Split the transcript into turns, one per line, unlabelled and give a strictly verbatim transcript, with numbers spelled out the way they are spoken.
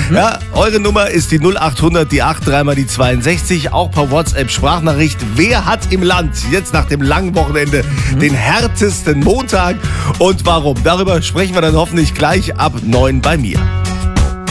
Mhm.
Ja, eure Nummer ist die null achthundert, die acht, dreimal die zweiundsechzig, auch per WhatsApp-Sprachnachricht. Wer hat im Land jetzt nach dem langen Wochenende mhm. den härtesten Montag und warum? Darüber sprechen wir dann hoffentlich gleich ab neun bei mir.